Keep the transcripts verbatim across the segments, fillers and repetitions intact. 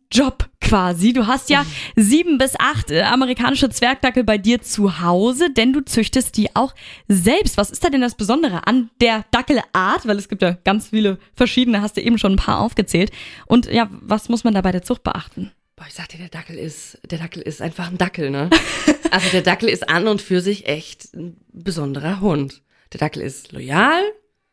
Job quasi. Du hast ja sieben bis acht äh, amerikanische Zwergdackel bei dir zu Hause, denn du züchtest die auch selbst. Was ist da denn das Besondere an der Dackelart? Weil es gibt ja ganz viele verschiedene, hast du eben schon ein paar aufgezählt. Und ja, was muss man da bei der Zucht beachten? Boah, ich sag dir, der Dackel ist, der Dackel ist einfach ein Dackel, ne? Also der Dackel ist an und für sich echt ein besonderer Hund. Der Dackel ist loyal,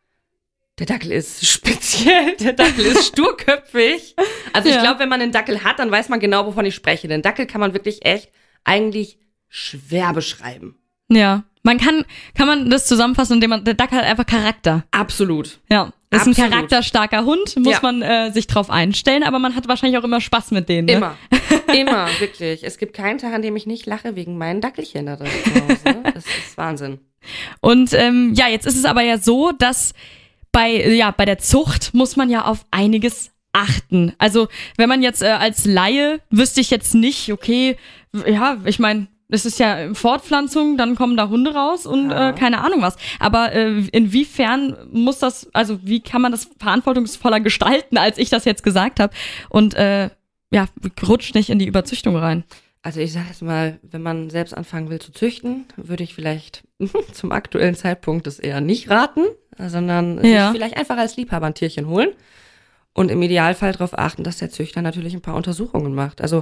der Dackel ist speziell, der Dackel ist sturköpfig. Also ich Ja. glaube, wenn man einen Dackel hat, dann weiß man genau, wovon ich spreche. Den Dackel kann man wirklich echt eigentlich schwer beschreiben. Ja, man kann, kann man das zusammenfassen, indem man, der Dackel hat einfach Charakter. Absolut. Ja, ist Absolut. ein charakterstarker Hund, muss Ja. man äh, sich drauf einstellen, aber man hat wahrscheinlich auch immer Spaß mit denen. Ne? Immer. Immer, wirklich. Es gibt keinen Tag, an dem ich nicht lache wegen meinen Dackelchen da drin zu Hause. Das ist Wahnsinn. Und ähm, ja, jetzt ist es aber ja so, dass bei, ja, bei der Zucht muss man ja auf einiges achten. Also wenn man jetzt äh, als Laie wüsste ich jetzt nicht, okay, ja, ich meine, es ist ja Fortpflanzung, dann kommen da Hunde raus und Ja. äh, keine Ahnung was. Aber äh, inwiefern muss das, also wie kann man das verantwortungsvoller gestalten, als ich das jetzt gesagt habe? Und äh, ja, rutscht nicht in die Überzüchtung rein. Also ich sage jetzt mal, wenn man selbst anfangen will zu züchten, würde ich vielleicht zum aktuellen Zeitpunkt das eher nicht raten, sondern Ja. sich vielleicht einfach als Liebhaber ein Tierchen holen und im Idealfall darauf achten, dass der Züchter natürlich ein paar Untersuchungen macht. Also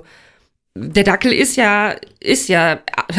der Dackel ist ja, ist ja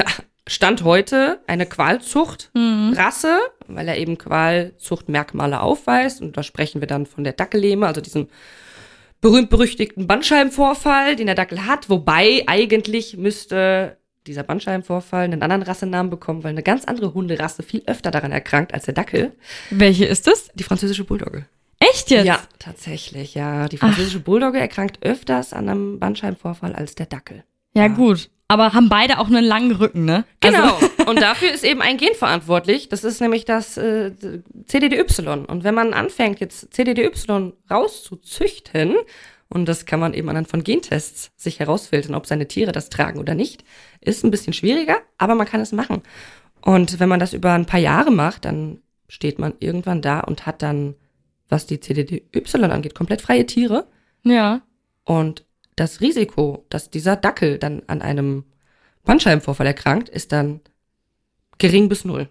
Stand heute eine Qualzuchtrasse, weil er eben Qualzuchtmerkmale aufweist. Und da sprechen wir dann von der Dackellähme, also diesem berühmt-berüchtigten Bandscheibenvorfall, den der Dackel hat. Wobei eigentlich müsste dieser Bandscheibenvorfall einen anderen Rassenamen bekommen, weil eine ganz andere Hunderasse viel öfter daran erkrankt als der Dackel. Welche ist es? Die französische Bulldogge. Echt jetzt? Ja, tatsächlich, ja. Die französische Bulldogge erkrankt öfters an einem Bandscheibenvorfall als der Dackel. Ja, Ja. gut. Aber haben beide auch einen langen Rücken, ne? Genau. Also, Und dafür ist eben ein Gen verantwortlich. Das ist nämlich das äh, C D D Y. Und wenn man anfängt, jetzt C D D Y rauszuzüchten, und das kann man eben anhand von Gentests sich herausfiltern, ob seine Tiere das tragen oder nicht, ist ein bisschen schwieriger, aber man kann es machen. Und wenn man das über ein paar Jahre macht, dann steht man irgendwann da und hat dann, was die C D D Y angeht, komplett freie Tiere. ja. Und das Risiko, dass dieser Dackel dann an einem Bandscheibenvorfall erkrankt, ist dann gering bis null.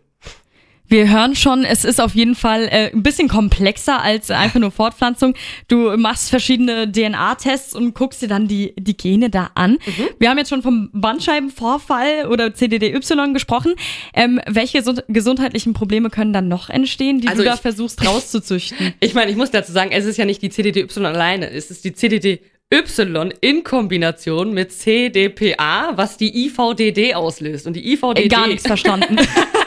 Wir hören schon, es ist auf jeden Fall äh, ein bisschen komplexer als einfach nur Fortpflanzung. Du machst verschiedene D N A-Tests und guckst dir dann die, die Gene da an. Mhm. Wir haben jetzt schon vom Bandscheibenvorfall oder C D D Y gesprochen. Ähm, welche gesund- gesundheitlichen Probleme können dann noch entstehen, die Also du da ich- versuchst rauszuzüchten? Ich meine, ich muss dazu sagen, es ist ja nicht die C D D Y alleine, es ist die C D D Y in Kombination mit C D P A, was die I V D D auslöst. Und die I V D D, Äh, gar nichts verstanden.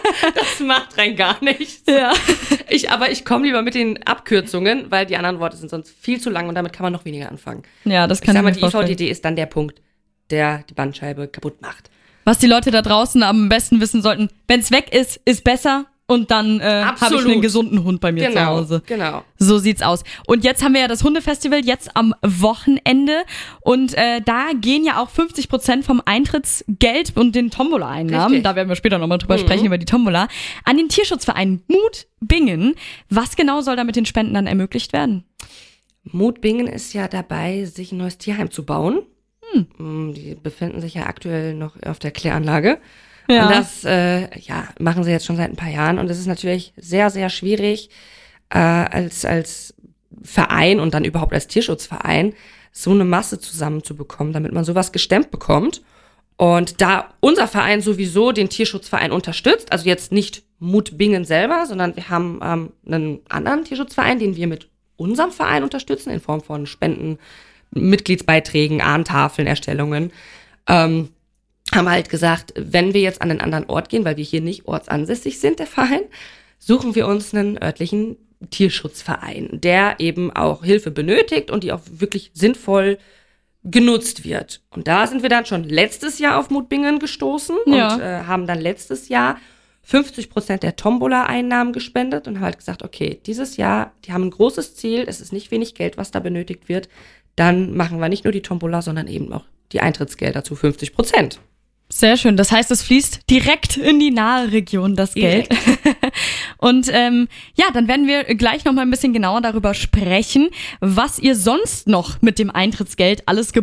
das macht rein gar nichts. Ja. Ich, aber ich komme lieber mit den Abkürzungen, weil die anderen Worte sind sonst viel zu lang und damit kann man noch weniger anfangen. Ja, das Ich kann sag ich mal, mir die I V vorstellen. D D ist dann der Punkt, der die Bandscheibe kaputt macht. Was die Leute da draußen am besten wissen sollten, wenn es weg ist, ist besser und dann äh, habe ich Absolut. einen gesunden Hund bei mir zu Genau, Hause. genau. So sieht's aus. Und jetzt haben wir ja das Hundefestival jetzt am Wochenende und äh, da gehen ja auch fünfzig Prozent vom Eintrittsgeld und den Tombola-Einnahmen, Richtig. da werden wir später nochmal drüber Mhm. sprechen, über die Tombola, an den Tierschutzverein Mut Bingen. Was genau soll da mit den Spenden dann ermöglicht werden? Mut Bingen ist ja dabei, sich ein neues Tierheim zu bauen. Hm. Die befinden sich ja aktuell noch auf der Kläranlage. Ja. Und das äh, ja, machen sie jetzt schon seit ein paar Jahren. Und es ist natürlich sehr, sehr schwierig, äh, als, als Verein und dann überhaupt als Tierschutzverein so eine Masse zusammenzubekommen, damit man sowas gestemmt bekommt. Und da unser Verein sowieso den Tierschutzverein unterstützt, also jetzt nicht Mut Bingen selber, sondern wir haben ähm, einen anderen Tierschutzverein, den wir mit unserem Verein unterstützen, in Form von Spenden, Mitgliedsbeiträgen, Ahntafeln, Erstellungen, ähm, haben halt gesagt, wenn wir jetzt an einen anderen Ort gehen, weil wir hier nicht ortsansässig sind, der Verein, suchen wir uns einen örtlichen Tierschutzverein, der eben auch Hilfe benötigt und die auch wirklich sinnvoll genutzt wird. Und da sind wir dann schon letztes Jahr auf Mut Bingen gestoßen Ja. und äh, haben dann letztes Jahr fünfzig Prozent der Tombola-Einnahmen gespendet und haben halt gesagt, okay, dieses Jahr, die haben ein großes Ziel, es ist nicht wenig Geld, was da benötigt wird, dann machen wir nicht nur die Tombola, sondern eben auch die Eintrittsgelder zu fünfzig Prozent. Sehr schön. Das heißt, es fließt direkt in die nahe Region, das Geld. Und ähm, ja, dann werden wir gleich noch mal ein bisschen genauer darüber sprechen, was ihr sonst noch mit dem Eintrittsgeld alles